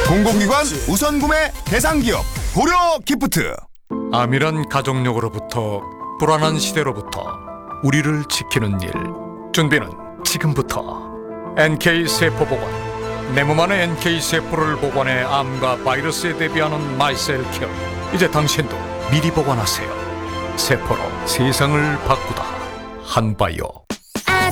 공공기관 우선 구매 대상 기업 고려 기프트. 암이란 가족력으로부터 불안한 시대로부터 우리를 지키는 일. 준비는 지금부터. NK세포보관. 내 몸 안에 NK세포를 보관해 암과 바이러스에 대비하는 마이셀케어. 이제 당신도 미리 보관하세요. 세포로 세상을 바꾸다. 한바이오.